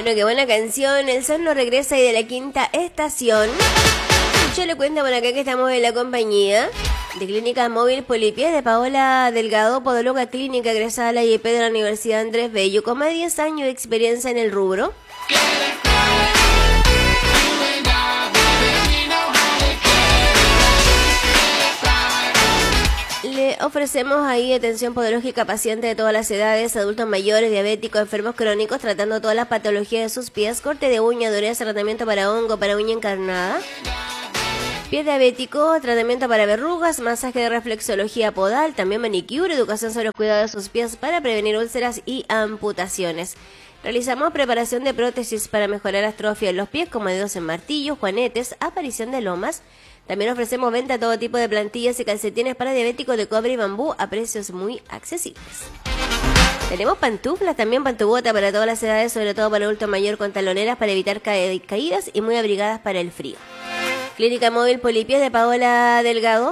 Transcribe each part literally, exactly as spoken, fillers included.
Bueno, qué buena canción. El sol no regresa y de la quinta estación. Yo le cuento por acá que estamos en la compañía de Clínica Móvil Polipiés de Paola Delgado, podóloga clínica egresada a la I E P de la Universidad Andrés Bello, con más de diez años de experiencia en el rubro. Le ofrecemos ahí atención podológica a pacientes de todas las edades, adultos mayores, diabéticos, enfermos crónicos, tratando todas las patologías de sus pies, corte de uña, dureza, tratamiento para hongo, para uña encarnada, pie diabético, tratamiento para verrugas, masaje de reflexología podal, también manicure, educación sobre los cuidados de sus pies para prevenir úlceras y amputaciones. Realizamos preparación de prótesis para mejorar atrofia en los pies, como dedos en martillos, juanetes, aparición de lomas. También ofrecemos venta de todo tipo de plantillas y calcetines para diabéticos de cobre y bambú a precios muy accesibles. Tenemos pantuflas, también pantubota para todas las edades, sobre todo para adulto mayor con taloneras para evitar ca- caídas y muy abrigadas para el frío. Clínica Móvil Polipiés de Paola Delgado.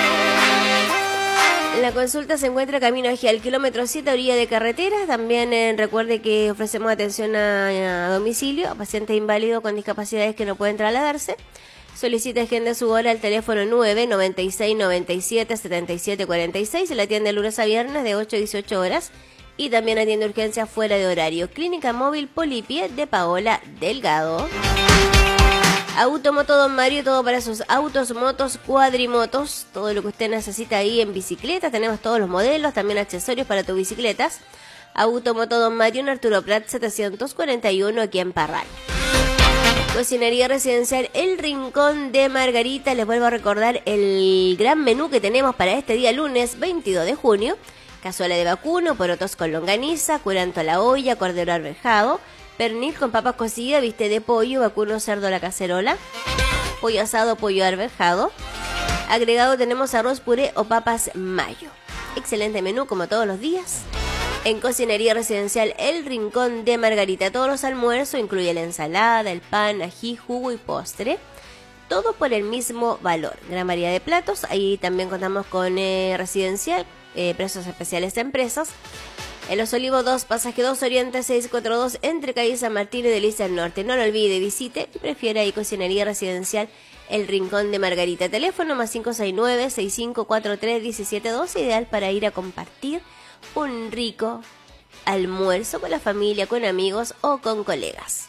La consulta se encuentra camino hacia el kilómetro siete, orilla de carretera. También eh, recuerde que ofrecemos atención a, a domicilio a pacientes inválidos con discapacidades que no pueden trasladarse. Solicita agenda su hora al teléfono nueve noventa y seis noventa y siete setenta y siete cuarenta y seis. Se la atiende lunes a viernes de ocho a dieciocho horas. Y también atiende urgencias fuera de horario. Clínica Móvil Polipiés de Paola Delgado. Automoto Don Mario, todo para sus autos, motos, cuadrimotos. Todo lo que usted necesita ahí en bicicleta. Tenemos todos los modelos, también accesorios para tus bicicletas. Automoto Don Mario en Arturo Prat setecientos cuarenta y uno aquí en Parral. Cocinería Residencial El Rincón de Margarita. Les vuelvo a recordar el gran menú que tenemos para este día lunes veintidós de junio. Cazuela de vacuno, porotos con longaniza, curanto a la olla, cordero arvejado, pernil con papas cocidas, bistec de pollo, vacuno cerdo a la cacerola, pollo asado, pollo arvejado. Agregado tenemos arroz, puré o papas mayo. Excelente menú como todos los días. En Cocinería Residencial El Rincón de Margarita, todos los almuerzos, incluye la ensalada, el pan, ají, jugo y postre. Todo por el mismo valor. Gran variedad de platos. Ahí también contamos con eh, Residencial, eh, precios especiales de empresas. En Los Olivos dos, pasaje dos Oriente seiscientos cuarenta y dos, entre calle San Martín y Delicia al Norte. No lo olvide, visite y prefiera ahí Cocinería Residencial El Rincón de Margarita. Teléfono más cinco seis nueve, seis cinco cuatro tres, uno siete dos, ideal para ir a compartir un rico almuerzo con la familia, con amigos o con colegas.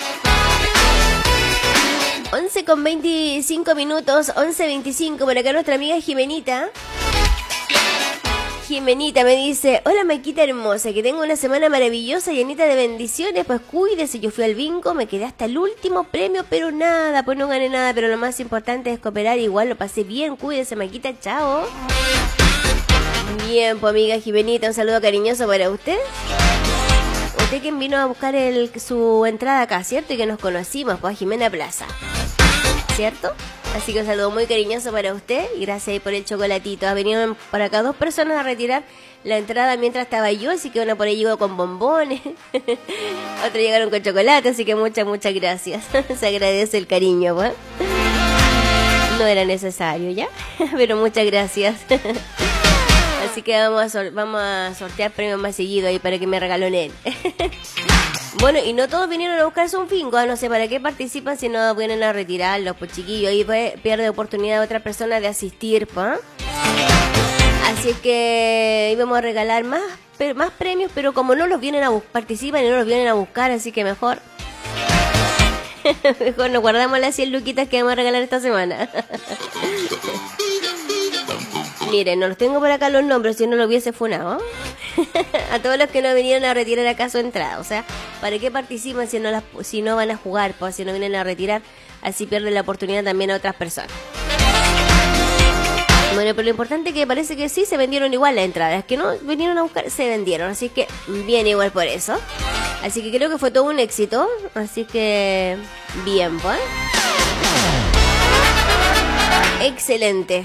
once con veinticinco minutos, once veinticinco, por acá nuestra amiga Jimenita. Jimenita me dice: hola Maquita hermosa, que tengo una semana maravillosa, llenita de bendiciones, pues cuídese. Yo fui al bingo, me quedé hasta el último premio, pero nada, pues no gané nada, pero lo más importante es cooperar, igual lo pasé bien. Cuídese Maquita, chao. Bien, pues amiga Jimenita, un saludo cariñoso para usted. Usted quien vino a buscar el, su entrada acá, ¿cierto? Y que nos conocimos, pues a Jimena Plaza, ¿cierto? Así que un saludo muy cariñoso para usted y gracias ahí por el chocolatito. Ha venido por acá dos personas a retirar la entrada mientras estaba yo, así que una por ahí llegó con bombones, otros llegaron con chocolate, así que muchas, muchas gracias. Se agradece el cariño, pues. No era necesario, ¿ya? Pero muchas gracias. Así que vamos a, sor- vamos a sortear premios más seguido ahí para que me regalonen. Bueno, y no todos vinieron a buscarse un bingo, no sé para qué participan si no vienen a retirarlos, pues chiquillos, ahí pues, pierde oportunidad de otra persona de asistir, pues. Así que íbamos a regalar más, pero, más premios, pero como no los vienen a buscar, participan y no los vienen a buscar, así que mejor, mejor nos guardamos las cien luquitas que vamos a regalar esta semana. Miren, no los tengo por acá los nombres, si no lo hubiese funado. A todos los que no vinieron a retirar acá su entrada. O sea, ¿para qué participan si no, las, si no van a jugar? Pues si no vienen a retirar, así pierden la oportunidad también a otras personas. Bueno, pero lo importante es que parece que sí se vendieron igual las entradas. Que no vinieron a buscar, se vendieron. Así que bien igual por eso. Así que creo que fue todo un éxito. Así que bien, pues. Excelente.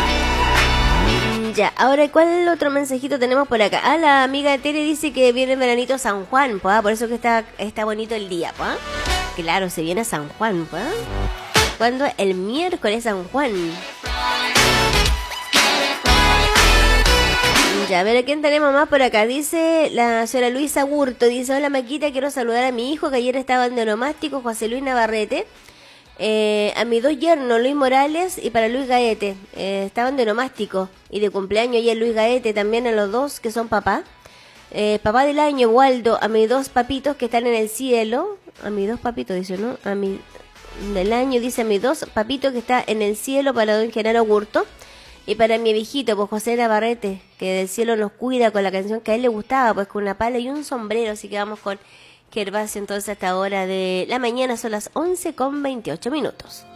Ya, ahora, ¿cuál otro mensajito tenemos por acá? Ah, la amiga Tere dice que viene el veranito San Juan, pues, por eso que está, está bonito el día, pues. Claro, se viene San Juan, pues. ¿Cuándo? El miércoles San Juan. Ya, a ver, ¿quién tenemos más por acá? Dice la señora Luisa Hurto, dice, hola Maquita, quiero saludar a mi hijo que ayer estaba en onomástico, José Luis Navarrete, eh, a mis dos yernos, Luis Morales y para Luis Gaete, eh, estaban de onomástico y de cumpleaños ayer Luis Gaete, también a los dos que son papá, eh, papá del año, Waldo, a mis dos papitos que están en el cielo, a mis dos papitos, dice, ¿no? A mi del año, dice, a mis dos papitos que está en el cielo para don Genaro Hurto. Y para mi viejito, pues José Navarrete, que del cielo nos cuida con la canción que a él le gustaba, pues con una pala y un sombrero. Así que vamos con Gervasio entonces hasta hora de la mañana, son las once con veintiocho minutos.